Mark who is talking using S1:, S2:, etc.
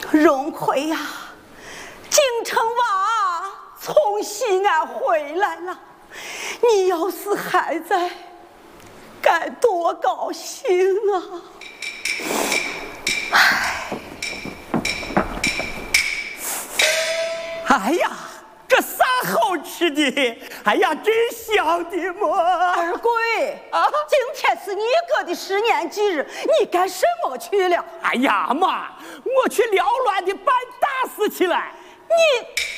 S1: 荣辉呀，京城娃从西安回来了，你要是还在，该多高兴啊！
S2: 哎呀，这啥好吃的？哎呀，真香的么？
S1: 二贵啊，今天是你哥的10年忌日，你干什么去了？
S2: 哎呀妈，我去缭乱的办大事去了。
S1: 你